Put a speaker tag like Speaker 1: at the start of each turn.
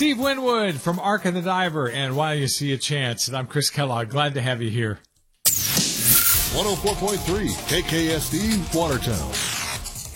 Speaker 1: Steve Winwood from Ark of the Diver and While You See a Chance. And I'm Chris Kellogg. Glad to have you here.
Speaker 2: 104.3 KKSD Watertown.